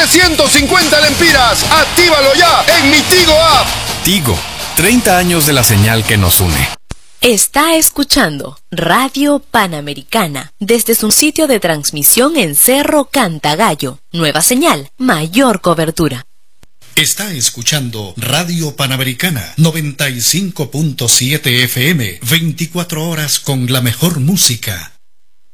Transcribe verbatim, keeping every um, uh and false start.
trescientos cincuenta lempiras. Actívalo ya en mi Tigo App. Tigo, treinta años de la señal que nos une. Está escuchando Radio Panamericana desde su sitio de transmisión en Cerro Cantagallo. Nueva señal, mayor cobertura. Está escuchando Radio Panamericana noventa y cinco punto siete F M, veinticuatro horas con la mejor música.